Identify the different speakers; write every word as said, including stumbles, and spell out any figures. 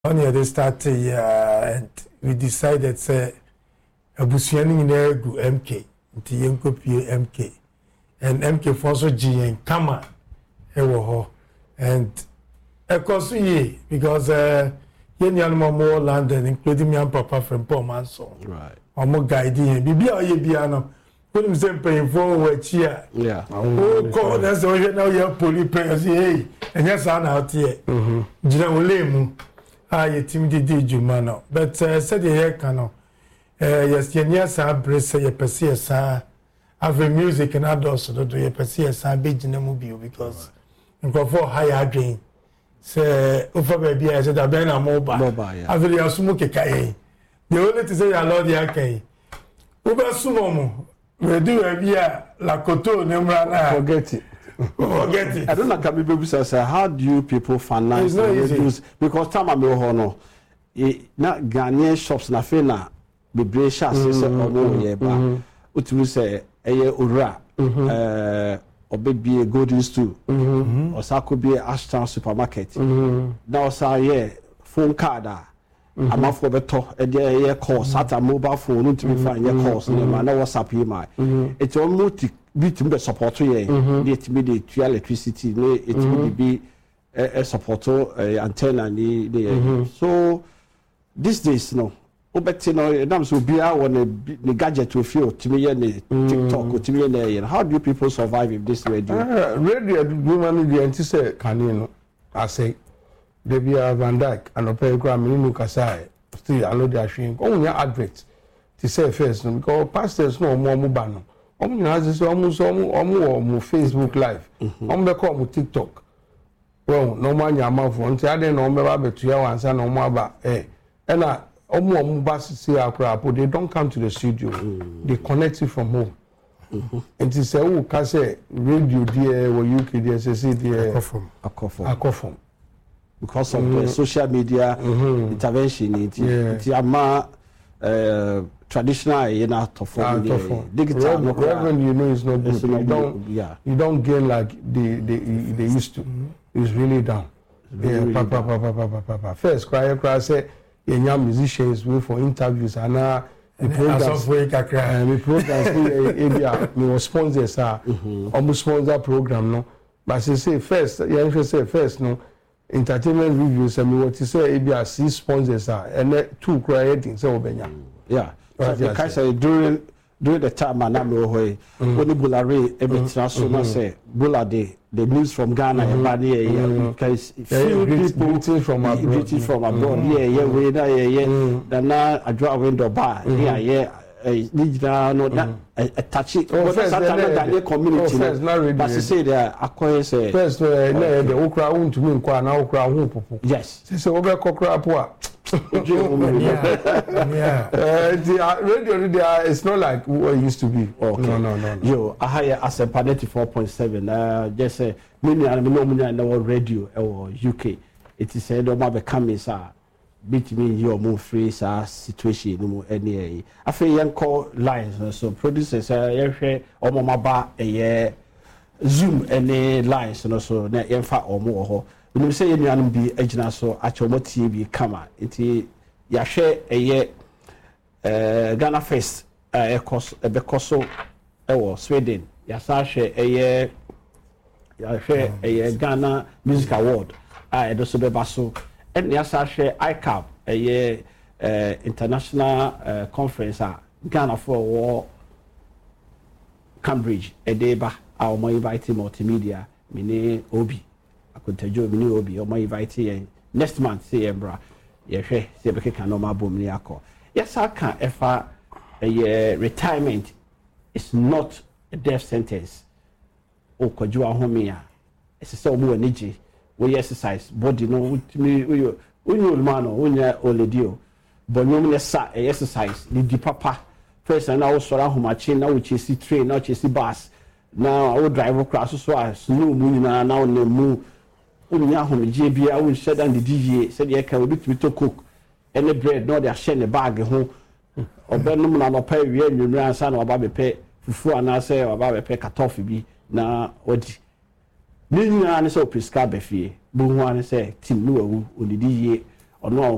Speaker 1: Only they started uh, and we decided say abusuani na gu M K nti yenko pie M K and M K for so G and Kama ewo ho and ekosu ye because uh yen yan more London including me and papa from Paul Manson
Speaker 2: right
Speaker 1: omo guide yen bibia oye bia no when say pay for we chia
Speaker 2: yeah
Speaker 1: oh call that's so now you police pay say hey and yes an out here mhm gina wolemu ah ye team di di juma no but uh, said here can no eh yes yenya sa brace ye pese ye sa ave music and adults do do ye pese ye sa be gina mu bio because nkofo high adwen say ofa baby I said that na mobile ave ya sumu keka ye the only to say ya lord ya kai oba sumo mo we do e bia la koto nemra na
Speaker 3: forget it
Speaker 1: forget it
Speaker 2: I don't know can be baby say how do you people finance
Speaker 1: the
Speaker 2: because time am ho no e na Ghanaian shops na fe na bebre sha se se omo ye ba utumi say eye owura eh obebie golden stool osako bi Ashton supermarket na osa ye phone card a amafo beto e dey ye call sat mobile phone utumi fa ye calls na na WhatsApp yi mai it almost bit be support ye dey timi dey to electricity no it will be a support antenna ni dey so these days no obeti no nam so bia won the gadget we feel timi ye ni TikTok timi ye na how do you people survive if this radio
Speaker 3: uh, radio do man dey anti say kani no I say Debia Van Dyke and Opera Minu Kasai still allow their shame only advert to say first no because pastors no more mobile omo nyina say omo so omo omo Facebook live omo be call omo TikTok well no man yama for nti ade no omo ba betu ya wansa no omo aba eh and omo omo ba see akra they don't come to the studio mm. They connect it from home and to say who can say radio there or U K there say see there
Speaker 1: akofom
Speaker 3: akofom akofom
Speaker 2: because of mm. the social media mm-hmm. intervention it it ama uh, traditional you know to form uh, digital
Speaker 3: Rev- revenue you know is not good you don't
Speaker 2: yeah
Speaker 3: you don't gain like they they they used to mm-hmm. It's really down it's really, yeah really papa, down. Papa, papa, papa, papa. First cry cry say young musicians wait for interviews and now the programs uh, the programs area me sponsors are almost sponsor program no but say say first yeah say first no entertainment reviews and me what to say A B R C sponsors are and two creating so obenya
Speaker 2: yeah so the kind say during during the time and am ho when bulare ebetra so na say bulade the news from Ghana e ba dey because few people
Speaker 3: from abroad
Speaker 2: from abroad yeah yeah we na yeah yeah na adwa window bar yeah yeah digital no that attach it but that the community but say there akwa say
Speaker 3: first na the okra won to me kwa na okra ho popo
Speaker 2: yes
Speaker 3: say say obe kokra po a yeah uh, the radio there it's not like what it used to be
Speaker 2: okay
Speaker 3: no no no, no.
Speaker 2: Yo I hire as a ninety-four point seven uh just say many and no many na radio or U K it is said o ma be come sir beat me your move free sa situation no mo any afa yen call lines so producers yen hwe o mo maba eh zoom any lines no so na yen fa o mo ho we say yen nuanum bi agina so acho mo tie bi kama enti ya hwe eh eh Ghana Fest eh cost e be coso e wo Sweden ya sa hwe eh ya hwe eh Ghana Music Award ah e do so be baso and yasa share I C A B a uh, international uh, conference uh, Ghana for war Cambridge a day ba our my invite multimedia mini obi akontajo mini obi o my invite next month say embra ye hwe say be keka no ma bom ni akọ yasa kan efa a retirement is not a death sentence o kwajo ahome a ese se omo anije we exercise body no me we only man no only oledio but no me sa exercise the di papa first na wo sora homachi na wo chesi train na wo chesi bus na wo drive across so as no mu nyina na wo na mu onya homeje bia wo share dan the D J said ye can we bit to cook any bread no they share the bag ho obenum na no pa wi anwunu ansa na oba bepe fufu ana say oba bepe katofi bi na odi ni nyina ne so prescribe fie bu ho ane say tim no awu onidi ye ono